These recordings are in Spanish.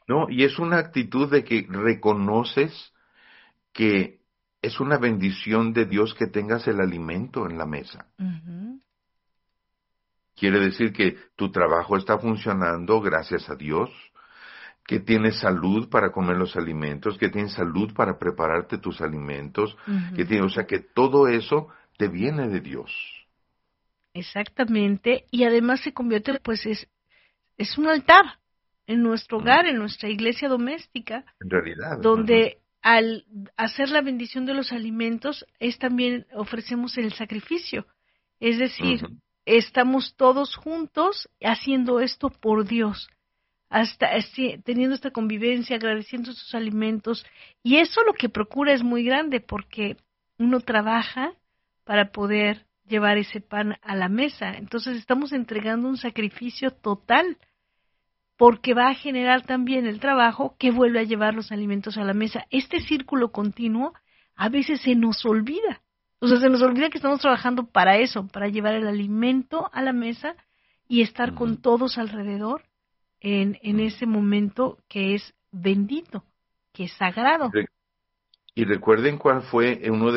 No, y es una actitud de que reconoces que es una bendición de Dios que tengas el alimento en la mesa. Ujú. Quiere decir que tu trabajo está funcionando gracias a Dios, que tienes salud para comer los alimentos, que tienes salud para prepararte tus alimentos, Ujú. o sea que todo eso te viene de Dios, Exactamente, y además se convierte, pues es un altar en nuestro ¿m? hogar, en nuestra iglesia doméstica, En realidad. Ujú, donde al hacer la bendición de los alimentos es también ofrecemos el sacrificio. Es decir, ujú. estamos todos juntos haciendo esto por Dios, hasta teniendo esta convivencia, agradeciendo estos alimentos. Y eso lo que procura es muy grande porque uno trabaja para poder llevar ese pan a la mesa. Entonces estamos entregando un sacrificio total porque va a generar también el trabajo que vuelve a llevar los alimentos a la mesa. Este círculo continuo a veces se nos olvida. O sea, se nos olvida que estamos trabajando para eso, para llevar el alimento a la mesa y estar con Ujú, todos alrededor en ujú. ese momento que es bendito, que es Y, sagrado. re- y recuerden cuál fue uno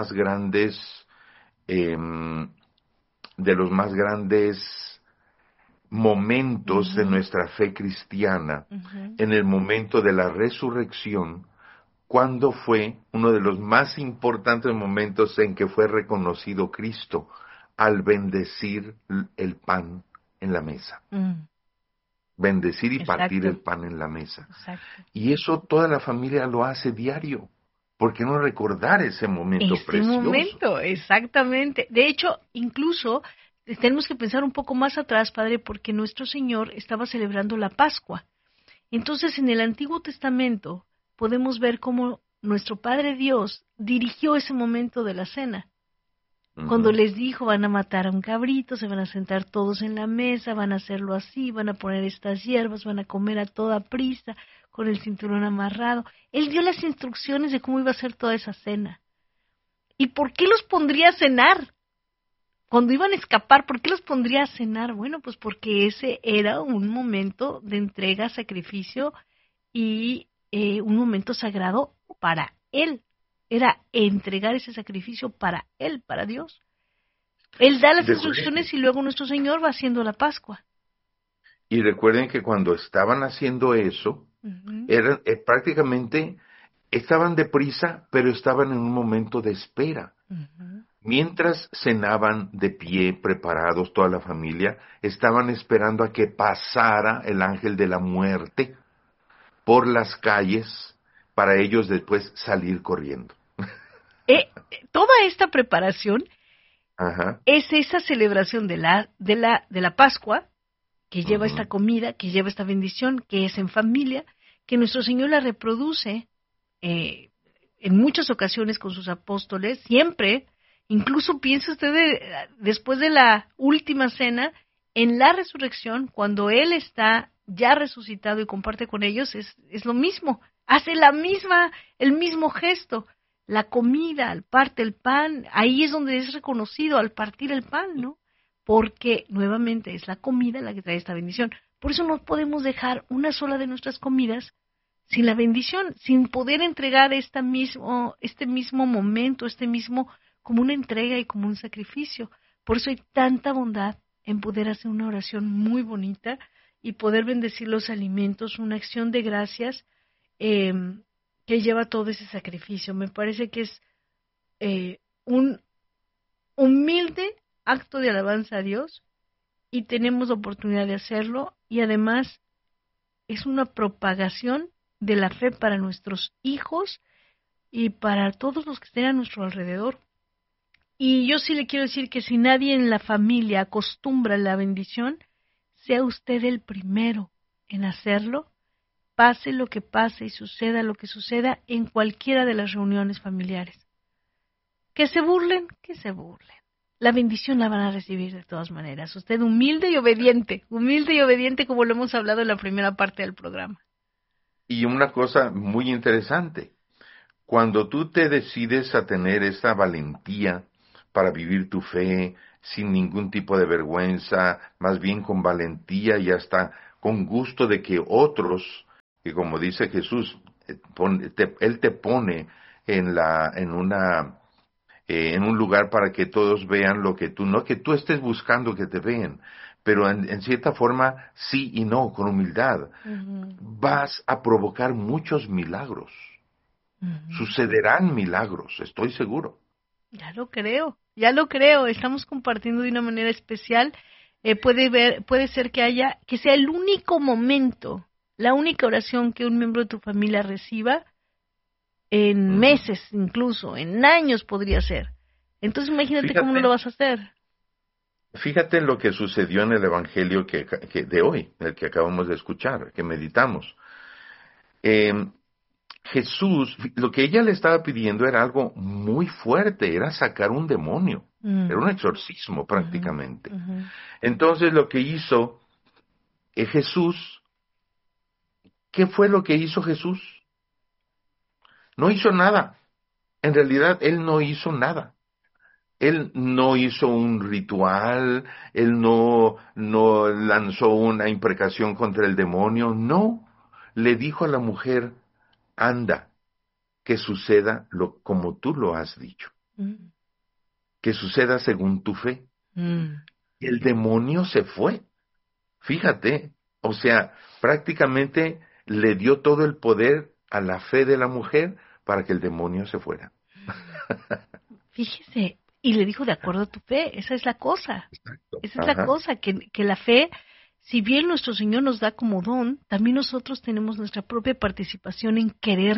em, de los más grandes momentos de Ujú, nuestra fe cristiana, ujú. en el momento de la resurrección, cuando fue uno de los más importantes momentos en que fue reconocido Cristo al bendecir el pan en la mesa. Mm, Bendecir y partir exacto, el pan en la mesa. exacto. Y eso toda la familia lo hace diario. ¿Por qué no recordar ese momento Este precioso? momento, exactamente. De hecho, incluso tenemos que pensar un poco más atrás, Padre, porque nuestro Señor estaba celebrando la Pascua. Entonces, en el Antiguo Testamento podemos ver cómo nuestro Padre Dios dirigió ese momento de la cena. Cuando Ujú. les dijo, van a matar a un cabrito, se van a sentar todos en la mesa, van a hacerlo así, van a poner estas hierbas, van a comer a toda prisa, con el cinturón amarrado. Él dio las instrucciones de cómo iba a ser toda esa cena. ¿Y por qué los pondría a cenar? Cuando iban a escapar, ¿por qué los pondría a cenar? Bueno, pues porque ese era un momento de entrega, sacrificio y un momento sagrado para él. Era entregar ese sacrificio para él, para Dios. Él da Y las recuerden que, instrucciones y luego nuestro Señor va haciendo la Pascua. y recuerden que cuando estaban haciendo eso, Ujú, eran prácticamente estaban deprisa, pero estaban en un momento de espera. ujú. Mientras cenaban de pie, preparados toda la familia, estaban esperando a que pasara el ángel de la muerte por las calles para ellos después salir corriendo. Toda esta preparación Ajá. es esa celebración de la Pascua que lleva esta Ujú. comida, que lleva esta bendición, que es en familia, que nuestro Señor la reproduce eh, en muchas ocasiones con sus apóstoles, siempre, incluso piensa usted después de la última cena, en la resurrección, cuando Él está ya resucitado y comparte con ellos, es lo mismo, hace el mismo gesto, la comida, al parte el pan, ahí es donde es reconocido al partir el pan, ¿no? Porque nuevamente es la comida la que trae esta bendición. Por eso no podemos dejar una sola de nuestras comidas sin la bendición, sin poder entregar este mismo momento, este mismo como una entrega y como un sacrificio. Por eso hay tanta bondad en poder hacer una oración muy bonita y poder bendecir los alimentos, una acción de gracias eh, que lleva todo ese sacrificio. Me parece que es un humilde acto de alabanza a Dios y tenemos la oportunidad de hacerlo y además es una propagación de la fe para nuestros hijos y para todos los que estén a nuestro alrededor. Y yo sí le quiero decir que si nadie en la familia acostumbra la bendición, sea usted el primero en hacerlo, pase lo que pase y suceda lo que suceda en cualquiera de las reuniones familiares. Que se burlen. La bendición la van a recibir de todas maneras. Usted humilde y obediente como lo hemos hablado en la primera parte del programa. Y una cosa muy interesante, cuando tú te decides a tener esa valentía para vivir tu fe sin ningún tipo de vergüenza, más bien con valentía y hasta con gusto de que otros que como dice Jesús, Él te pone en un lugar para que todos vean lo que tú, no que tú estés buscando que te vean, pero en cierta forma sí y no, con humildad. Ujú, Vas a provocar muchos milagros. ujú. Sucederán milagros, estoy seguro. Ya lo creo, estamos compartiendo de una manera especial. Puede ser que sea el único momento, la única oración que un miembro de tu familia reciba en Ujú. meses, incluso, en años podría ser. Entonces imagínate cómo no lo Fíjate, vas a hacer. fíjate en lo que sucedió en el Evangelio de hoy, el que acabamos de escuchar, que meditamos. Eh, Jesús, lo que ella le estaba pidiendo era algo muy fuerte, era sacar un demonio, era un Mm, exorcismo ujú, prácticamente. ujú, Entonces lo que hizo Jesús, ¿qué fue lo que hizo Jesús? No hizo nada. En realidad, él no hizo nada. Él no hizo un ritual, él no lanzó una imprecación contra el demonio, no. Le dijo a la mujer, anda, que suceda como tú lo has dicho, mm, que suceda según tu fe. mm. Y el demonio se fue. Fíjate, o sea, prácticamente le dio todo el poder a la fe de la mujer para que el demonio se fuera. Fíjese, y le dijo de acuerdo a tu fe, esa es la cosa. Exacto. Esa es la Ajá. cosa, que la fe, si bien nuestro Señor nos da como don, también nosotros tenemos nuestra propia participación en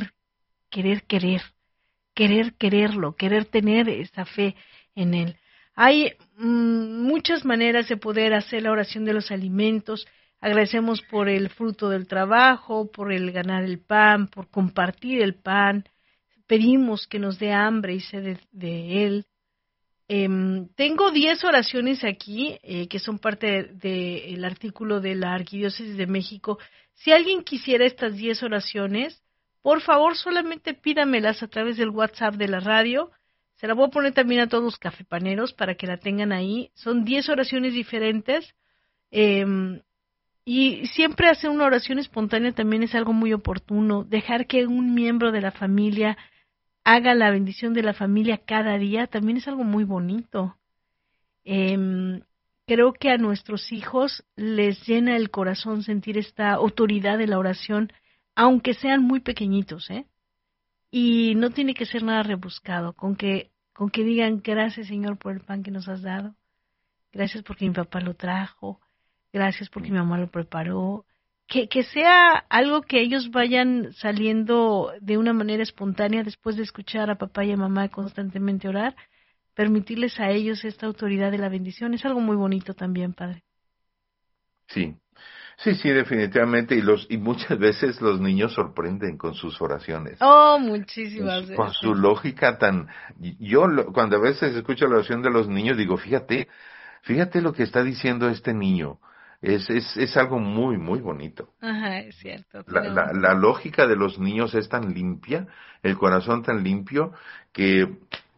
quererlo, querer tener esa fe en Él. Hay muchas maneras de poder hacer la oración de los alimentos. Agradecemos por el fruto del trabajo, por el ganar el pan, por compartir el pan. Pedimos que nos dé hambre y sed de Él. Tengo 10 oraciones aquí que son parte del artículo de la Arquidiócesis de México. Si alguien quisiera estas 10 oraciones, por favor solamente pídamelas a través del WhatsApp de la radio. Se la voy a poner también a todos los cafepaneros para que la tengan ahí. Son 10 oraciones diferentes y siempre hacer una oración espontánea también es algo muy oportuno. Dejar que un miembro de la familia haga la bendición de la familia cada día también es algo muy bonito. Em, Creo que a nuestros hijos les llena el corazón sentir esta autoridad de la oración, aunque sean muy pequeñitos, ¿eh? Y no tiene que ser nada rebuscado, con que digan gracias Señor por el pan que nos has dado, gracias porque mi papá lo trajo, gracias porque mi mamá lo preparó, que sea algo que ellos vayan saliendo de una manera espontánea después de escuchar a papá y a mamá constantemente orar, permitirles a ellos esta autoridad de la bendición, es algo muy bonito también, Padre. Sí, sí, definitivamente. Y muchas veces los niños sorprenden con sus oraciones, Oh, muchísimas con su veces. lógica tan. Cuando a veces escucho la oración de los niños, digo, fíjate lo que está diciendo este niño. Es algo muy, muy bonito. Ajá, es cierto, La, tiene la, la lógica de los niños es tan limpia, el corazón tan limpio, que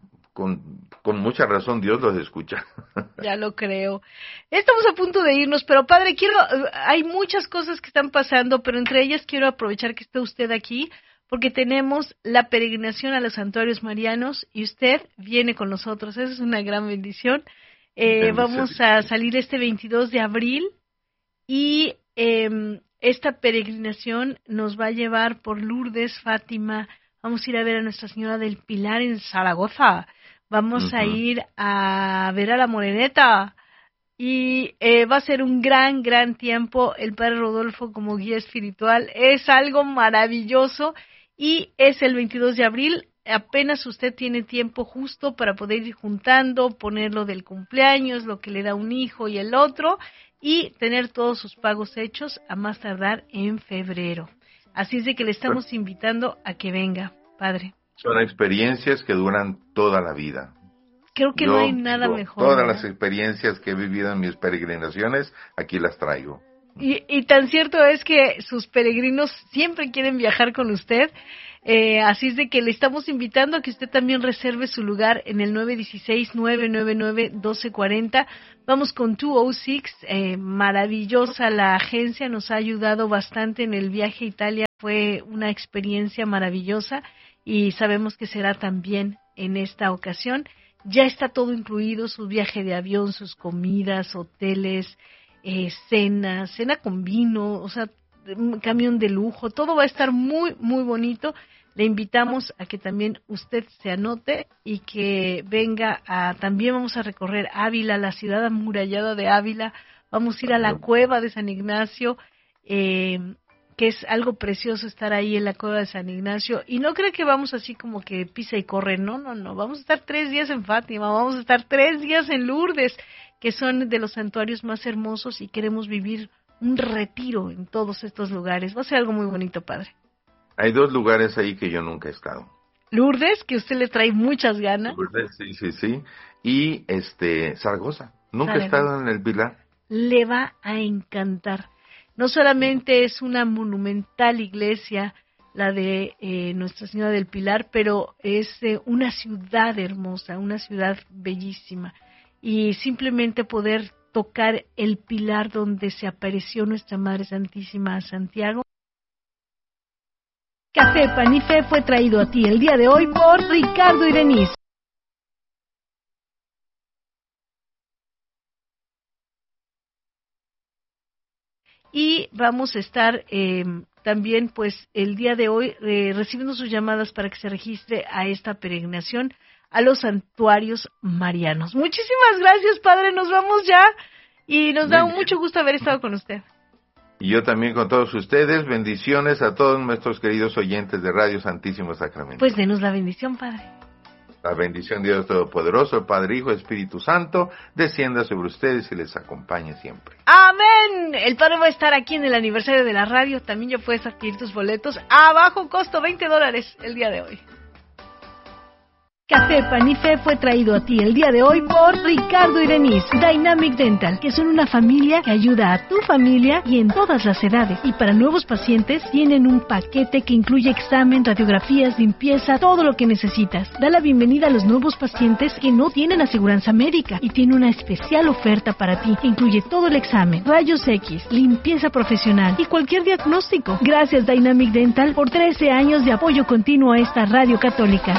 con mucha razón Dios los escucha. Ya lo creo. Estamos a punto de irnos, pero padre, hay muchas cosas que están pasando, pero entre ellas quiero aprovechar que esté usted aquí, porque tenemos la peregrinación a los santuarios marianos y usted viene con nosotros. Esa es una gran bendición. Bendice Vamos a Dios. salir este 22 de abril y esta peregrinación nos va a llevar por Lourdes, Fátima. Vamos a ir a ver a Nuestra Señora del Pilar en Zaragoza. Vamos a Ujú. ir a ver a la Moreneta y va a ser un gran, gran tiempo. El Padre Rodolfo como guía espiritual es algo maravilloso y es el 22 de abril. Apenas usted tiene tiempo justo para poder ir juntando, poner lo del cumpleaños, lo que le da un hijo y el otro, y tener todos sus pagos hechos a más tardar en febrero. Así es de que le Son, estamos invitando a que venga, Padre. son experiencias que duran toda la vida. Creo que no hay Yo nada digo, mejor, todas las ¿verdad? experiencias que he vivido en mis peregrinaciones, aquí las traigo. Y tan cierto es que sus peregrinos siempre quieren viajar con usted. Así es de que le estamos invitando a que usted también reserve su lugar en el 916-999-1240. Vamos con 206, maravillosa la agencia, nos ha ayudado bastante en el viaje a Italia, fue una experiencia maravillosa y sabemos que será también en esta ocasión. Ya está todo incluido, su viaje de avión, sus comidas, hoteles, cena con vino, o sea, un camión de lujo, todo va a estar muy, muy bonito. Le invitamos a que también usted se anote y que venga también vamos a recorrer Ávila, la ciudad amurallada de Ávila, vamos a ir a la cueva de San Ignacio, que es algo precioso estar ahí en la cueva de San Ignacio, y no cree que vamos así como que pisa y corre, no, vamos a estar 3 días en Fátima, vamos a estar 3 días en Lourdes, que son de los santuarios más hermosos y queremos vivir un retiro en todos estos lugares, va a ser algo muy bonito, padre. Hay 2 lugares ahí que yo nunca he estado. Lourdes, que usted le trae muchas ganas. Lourdes, sí. Y Zaragoza. Nunca he estado en el Pilar. Le va a encantar. No solamente es una monumental iglesia, la de Nuestra Señora del Pilar, pero es una ciudad hermosa, una ciudad bellísima. Y simplemente poder tocar el pilar donde se apareció Nuestra Madre Santísima a Santiago. Café Pan y Fe fue traído a ti el día de hoy por Ricardo y Denise. Y vamos a estar también, pues, el día de hoy recibiendo sus llamadas para que se registre a esta peregrinación a los santuarios marianos. Muchísimas gracias, padre. Nos vamos ya y nos da mucho gusto haber estado con usted. Y yo también con todos ustedes, bendiciones a todos nuestros queridos oyentes de Radio Santísimo Sacramento. Pues denos la bendición, Padre. La bendición de Dios Todopoderoso, el Padre, Hijo, Espíritu Santo, descienda sobre ustedes y les acompañe siempre. ¡Amén! El Padre va a estar aquí en el aniversario de la radio, también ya puedes adquirir tus boletos a bajo costo, $20 el día de hoy. Café Pan y Fe fue traído a ti el día de hoy por Ricardo y Denise, Dynamic Dental, que son una familia que ayuda a tu familia y en todas las edades. Y para nuevos pacientes tienen un paquete que incluye examen, radiografías, limpieza, todo lo que necesitas. Da la bienvenida a los nuevos pacientes que no tienen aseguranza médica y tiene una especial oferta para ti. Incluye todo el examen, rayos X, limpieza profesional y cualquier diagnóstico. Gracias Dynamic Dental por 13 años de apoyo continuo a esta radio católica.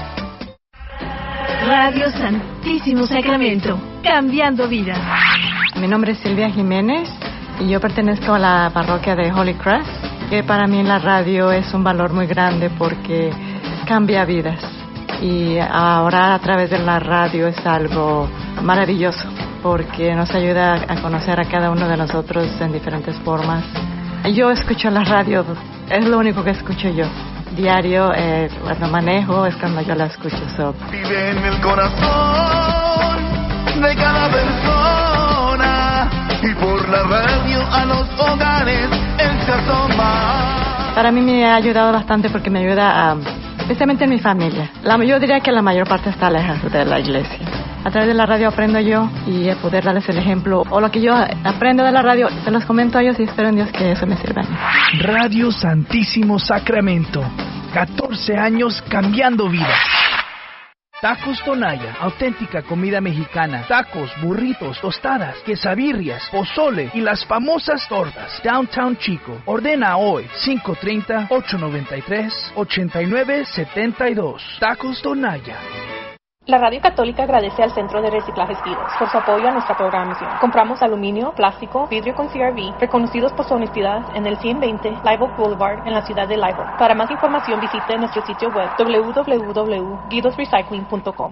Radio Santísimo Sacramento, cambiando vidas. Mi nombre es Silvia Jiménez y yo pertenezco a la parroquia de Holy Cross, que para mí la radio es un valor muy grande porque cambia vidas. Y ahora a través de la radio es algo maravilloso porque nos ayuda a conocer a cada uno de nosotros en diferentes formas. Yo escucho la radio, es lo único que escucho yo. Diario, cuando manejo, es cuando yo la escucho. Vive en el corazón de cada persona y por la radio a los hogares él se asoma. Para mí me ha ayudado bastante porque me ayuda especialmente en mi familia. Yo diría que la mayor parte está lejos de la iglesia. A través de la radio aprendo yo y poder darles el ejemplo o lo que yo aprendo de la radio se los comento a ellos y espero en Dios que eso me sirva. Radio Santísimo Sacramento, 14 años cambiando vidas. Tacos Tonaya, auténtica comida mexicana. Tacos, burritos, tostadas, quesabirrias, pozole y las famosas tortas. Downtown Chico. Ordena hoy 530-893-8972. Tacos Tonaya. La Radio Católica agradece al Centro de Reciclaje Estidos por su apoyo a nuestra programación. Compramos aluminio, plástico, vidrio con CRV, reconocidos por su honestidad en el 120 Live Oak Boulevard en la ciudad de Live Oak. Para más información visite nuestro sitio web www.guidosrecycling.com.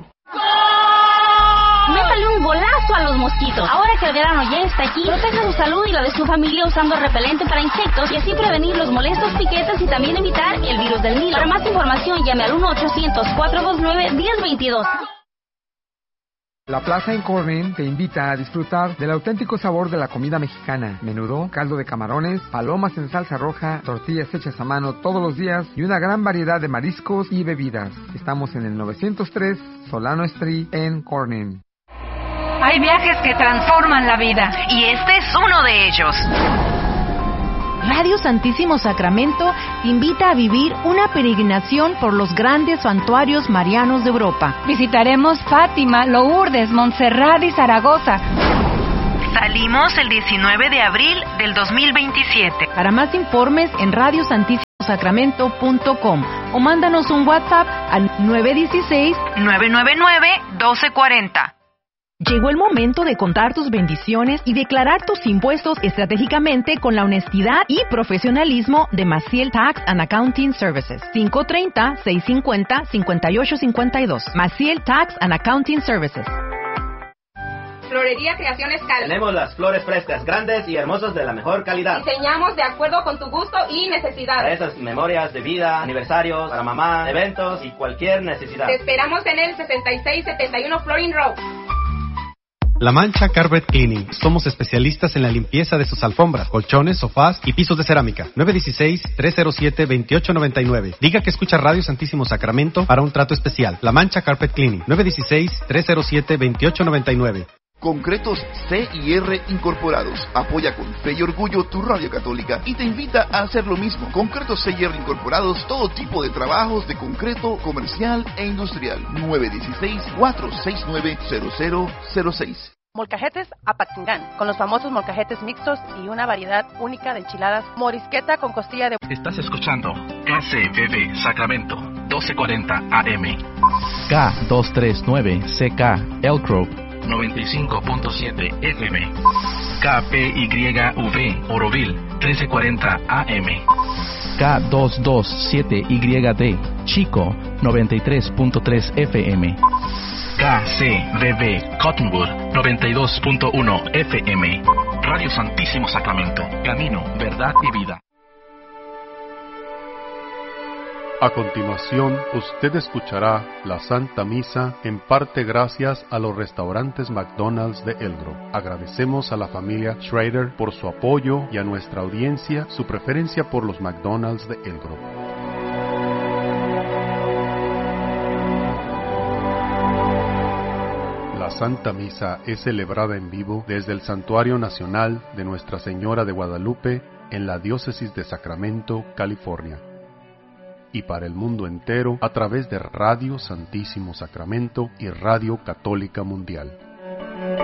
Métale un golazo a los mosquitos. Ahora que el verano ya está aquí, proteja su salud y la de su familia usando repelente para insectos y así prevenir los molestos piquetes y también evitar el virus del Nilo. Para más información llame al 1-800-429-1022. La Plaza en Corning te invita a disfrutar del auténtico sabor de la comida mexicana. Menudo, caldo de camarones, palomas en salsa roja, tortillas hechas a mano todos los días y una gran variedad de mariscos y bebidas. Estamos en el 903 Solano Street en Corning. Hay viajes que transforman la vida. Y este es uno de ellos. Radio Santísimo Sacramento te invita a vivir una peregrinación por los grandes santuarios marianos de Europa. Visitaremos Fátima, Lourdes, Montserrat y Zaragoza. Salimos el 19 de abril del 2027. Para más informes en radiosantissimosacramento.com o mándanos un WhatsApp al 916-999-1240. Llegó el momento de contar tus bendiciones y declarar tus impuestos estratégicamente con la honestidad y profesionalismo de Maciel Tax and Accounting Services. 530-650-5852. Maciel Tax and Accounting Services. Florería Creaciones Cal. Tenemos las flores frescas, grandes y hermosas de la mejor calidad. Diseñamos de acuerdo con tu gusto y necesidad. Para esas memorias de vida, aniversarios, para mamá, eventos y cualquier necesidad. Te esperamos en el 6671 Florin Road. La Mancha Carpet Cleaning. Somos especialistas en la limpieza de sus alfombras, colchones, sofás y pisos de cerámica. 916-307-2899. Diga que escucha Radio Santísimo Sacramento para un trato especial. La Mancha Carpet Cleaning. 916-307-2899. Concretos C&R Incorporados. Apoya con fe y orgullo tu radio católica y te invita a hacer lo mismo. Concretos C&R Incorporados, todo tipo de trabajos de concreto comercial e industrial. 916-469-0006. Molcajetes Apaxingán, con los famosos molcajetes mixtos y una variedad única de enchiladas. Morisqueta con costilla de... Estás escuchando KCBB Sacramento, 1240 AM. K239CK Elk Grove, 95.7 FM. KPYV Oroville, 1340 AM. K227YD Chico, 93.3 FM. KCBB Cottonwood, 92.1 FM. Radio Santísimo Sacramento, camino, verdad y vida. A continuación, usted escuchará la Santa Misa, en parte gracias a los restaurantes McDonald's de Elk Grove. Agradecemos a la familia Schrader por su apoyo y a nuestra audiencia su preferencia por los McDonald's de Elk Grove. La Santa Misa es celebrada en vivo desde el Santuario Nacional de Nuestra Señora de Guadalupe en la Diócesis de Sacramento, California, y para el mundo entero a través de Radio Santísimo Sacramento y Radio Católica Mundial.